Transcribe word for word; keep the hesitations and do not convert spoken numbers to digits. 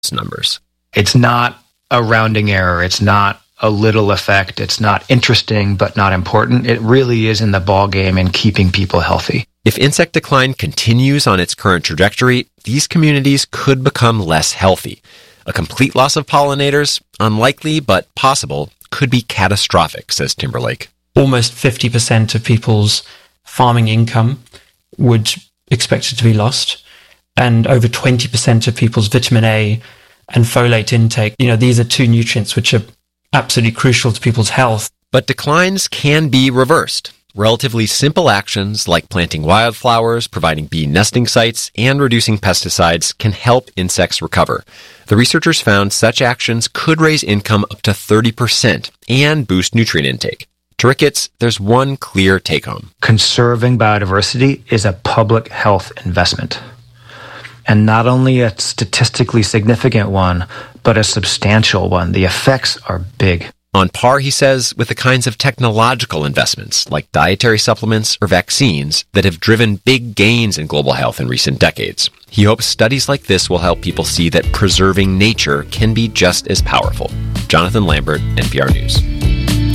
numbers. It's not a rounding error. It's not a little effect. It's not interesting but not important. It really is in the ballgame in keeping people healthy. If insect decline continues on its current trajectory, these communities could become less healthy. A complete loss of pollinators, unlikely but possible, could be catastrophic, says Timberlake. Almost fifty percent of people's farming income would expect it to be lost, and over twenty percent of people's vitamin A and folate intake. You know, these are two nutrients which are absolutely crucial to people's health. But declines can be reversed. Relatively simple actions like planting wildflowers, providing bee nesting sites, and reducing pesticides can help insects recover. The researchers found such actions could raise income up to thirty percent and boost nutrient intake. To Ricketts, there's one clear take-home. Conserving biodiversity is a public health investment. And not only a statistically significant one, but a substantial one. The effects are big. On par, he says, with the kinds of technological investments like dietary supplements or vaccines that have driven big gains in global health in recent decades. He hopes studies like this will help people see that preserving nature can be just as powerful. Jonathan Lambert, N P R News.